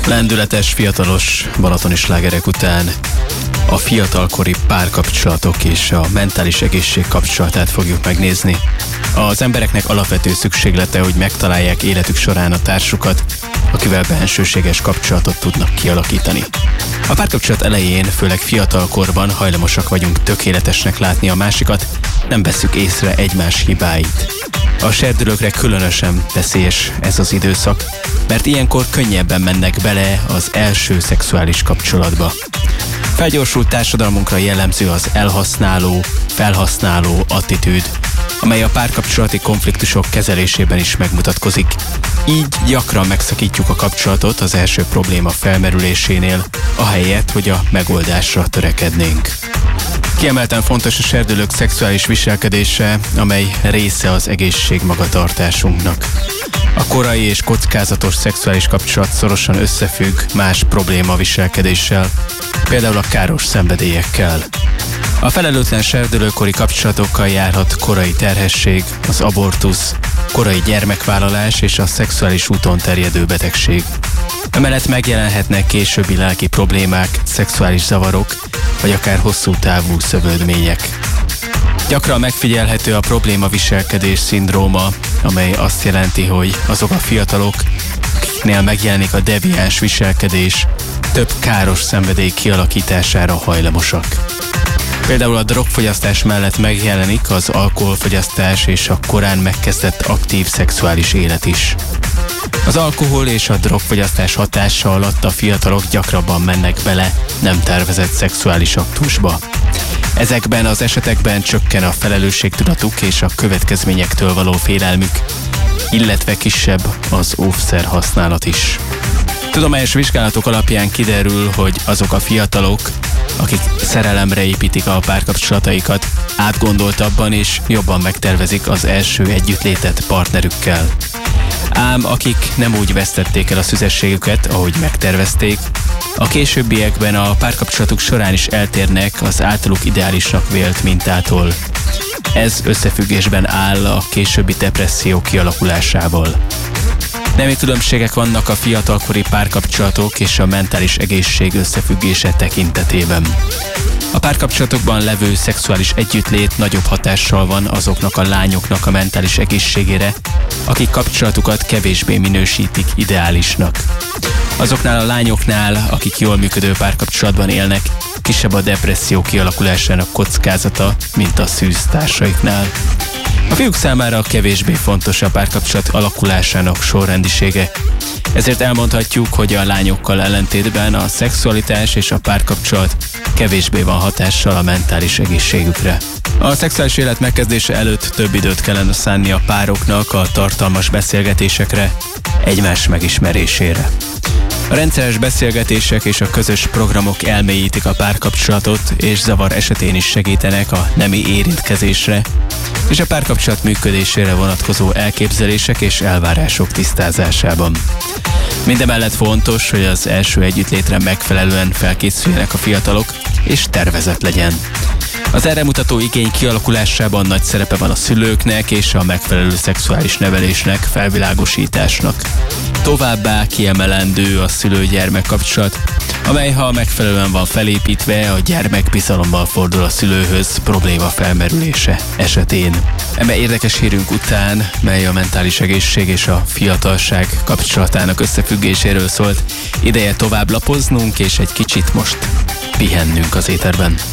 Lendületes, fiatalos balatoni slágerek után a fiatalkori párkapcsolatok és a mentális egészség kapcsolatát fogjuk megnézni. Az embereknek alapvető szükséglete, hogy megtalálják életük során a társukat, akivel bensőséges kapcsolatot tudnak kialakítani. A párkapcsolat elején, főleg fiatalkorban hajlamosak vagyunk tökéletesnek látni a másikat, nem vesszük észre egymás hibáit. A serdülőkre különösen veszélyes ez az időszak, mert ilyenkor könnyebben mennek bele az első szexuális kapcsolatba. Felgyorsult társadalmunkra jellemző az elhasználó, felhasználó attitűd, amely a párkapcsolati konfliktusok kezelésében is megmutatkozik. Így gyakran megszakítjuk a kapcsolatot az első probléma felmerülésénél, ahelyett, hogy a megoldásra törekednénk. Kiemelten fontos a serdülők szexuális viselkedése, amely része az egészségmagatartásunknak. A korai és kockázatos szexuális kapcsolat szorosan összefügg más probléma viselkedéssel, például a káros szenvedélyekkel. A felelőtlen serdülőkori kapcsolatokkal járhat korai terhesség, az abortusz, korai gyermekvállalás és a szexuális úton terjedő betegség. Emellett megjelenhetnek későbbi lelki problémák, szexuális zavarok, vagy akár hosszú távú szövődmények. Gyakran megfigyelhető a problémaviselkedés szindróma, amely azt jelenti, hogy azok a fiatalok, akiknél megjelenik a deviáns viselkedés, több káros szenvedély kialakítására hajlamosak. Például a drogfogyasztás mellett megjelenik az alkoholfogyasztás és a korán megkezdett aktív szexuális élet is. Az alkohol és a drogfogyasztás hatása alatt a fiatalok gyakrabban mennek bele nem tervezett szexuális aktusba. Ezekben az esetekben csökken a felelősségtudatuk és a következményektől való félelmük, illetve kisebb az óvszer használat is. Tudományos vizsgálatok alapján kiderül, hogy azok a fiatalok, akik szerelemre építik a párkapcsolataikat, átgondoltabban és jobban megtervezik az első együttlétet partnerükkel. Ám akik nem úgy vesztették el a szüzességüket, ahogy megtervezték, a későbbiekben a párkapcsolatuk során is eltérnek az általuk ideálisnak vélt mintától. Ez összefüggésben áll a későbbi depresszió kialakulásával. Nemi különbségek vannak a fiatalkori párkapcsolatok és a mentális egészség összefüggése tekintetében. A párkapcsolatokban levő szexuális együttlét nagyobb hatással van azoknak a lányoknak a mentális egészségére, akik kapcsolatukat kevésbé minősítik ideálisnak. Azoknál a lányoknál, akik jól működő párkapcsolatban élnek, kisebb a depresszió kialakulásának kockázata, mint a szűz társaiknál. A fiúk számára kevésbé fontos a párkapcsolat alakulásának sorrendisége. Ezért elmondhatjuk, hogy a lányokkal ellentétben a szexualitás és a párkapcsolat kevésbé van hatással a mentális egészségükre. A szexuális élet megkezdése előtt több időt kellene szánni a pároknak a tartalmas beszélgetésekre, egymás megismerésére. A rendszeres beszélgetések és a közös programok elmélyítik a párkapcsolatot, és zavar esetén is segítenek a nemi érintkezésre, és a párkapcsolat működésére vonatkozó elképzelések és elvárások tisztázásában. Mindemellett fontos, hogy az első együttlétre megfelelően felkészüljenek a fiatalok, és tervezett legyen. Az erre mutató igény kialakulásában nagy szerepe van a szülőknek és a megfelelő szexuális nevelésnek, felvilágosításnak. Továbbá kiemelendő a szülő-gyermek kapcsolat, amely ha megfelelően van felépítve, a gyermek bizalommal fordul a szülőhöz probléma felmerülése esetén. Eme érdekes hírünk után, mely a mentális egészség és a fiatalság kapcsolatának összefüggéséről szólt, ideje tovább lapoznunk és egy kicsit most pihennünk az éterben.